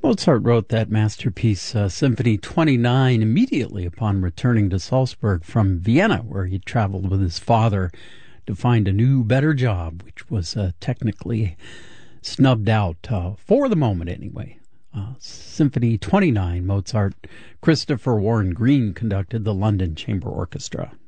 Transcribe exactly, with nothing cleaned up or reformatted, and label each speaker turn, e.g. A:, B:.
A: Mozart wrote that masterpiece, uh, Symphony twenty-nine, immediately upon returning to Salzburg from Vienna, where he traveled with his father to find a new, better job, which was uh, technically snubbed out, uh, for the moment anyway. Uh, Symphony twenty-nine, Mozart. Christopher Warren Green conducted, the London Chamber Orchestra.